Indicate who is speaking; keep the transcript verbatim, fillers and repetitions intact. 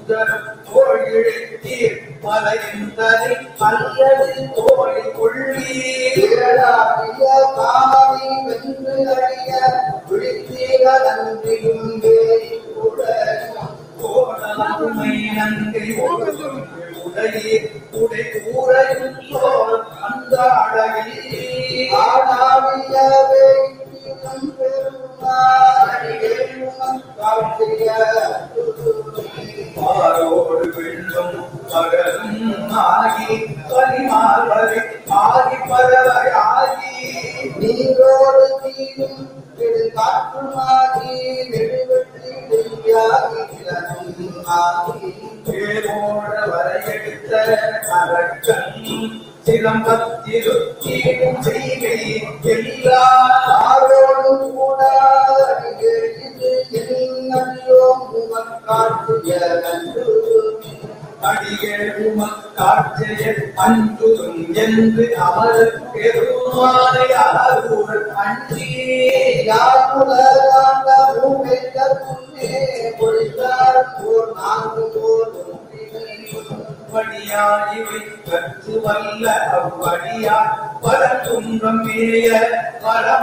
Speaker 1: தோழிழத்தீர் மலையின்றனை அல்லது தோழி கொள்ளீராகிய காமனை வென்று அறிய விழித்தீர நன்றியும் கோணமை நன்றி உடையே உடை கூறையும் சோர் அந்த அழகில் ஆடாவியவே ஆரோடு வெள்ளும் பகலும் ஆகி பரிமாறி ஆகி பறவை ஆகி நீரோடு தீயும் காற்றுமாகி நெடுவெற்றி ஆகி பேரோட வரையெடுத்த அரக்கன் சிலம்பத்திருத்தீரும் செய்கை எல்லாரோடும் கூட அடியேழுமக்காட்சிய அன்பும் என்று அவர் பெருமானை அருள் அன்றி யாருலகாண்ட பூமிக்க முன்னே பொழித்தார் போர் நான்கு போர் வடியாய் கற்று வல்ல அவ்வடியார் பல துன்பம் மேய பல